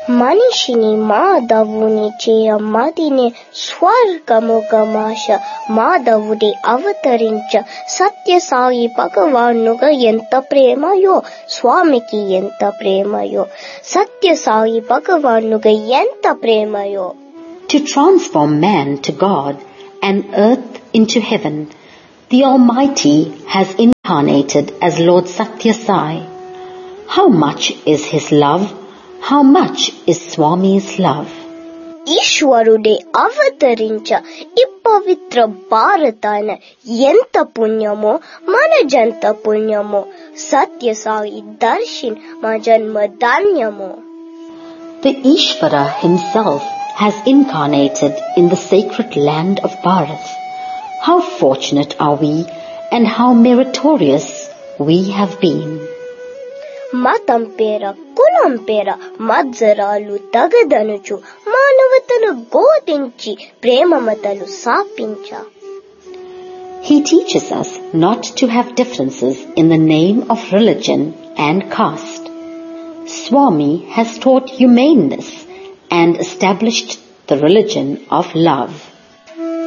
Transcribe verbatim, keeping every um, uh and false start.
మనిషిని మాధవుని చేయ మదినే స్వర్గముగమాశ మాధవుడి అవతరించ సత్యసాయి భగవానుగా ఎంత ప్రేమయో స్వామికి ఎంత ప్రేమయో సత్యసాయి భగవానుగా ఎంత ప్రేమయో. To transform man to God and earth into heaven, the Almighty has incarnated as Lord Satya Sai. How much is His love? How much is Swami's love? ఈశ్వరుడే అవతరించ ఈ పవిత్ర భారతాన ఎంత పుణ్యమో మన జంత పుణ్యమో సత్యసాయి దర్శన్ మా జన్మ ధాన్యమో. The Ishvara himself has incarnated in the sacred land of Bharat. How fortunate are we and how meritorious we have been. మతం పేర కులం పేర మత్సరాలు తగదనుచు మానవతను బోధించి ప్రేమమతలు సాపించ. He teaches us not to have differences in the name of religion and caste. Swami has taught humaneness and established the religion of love.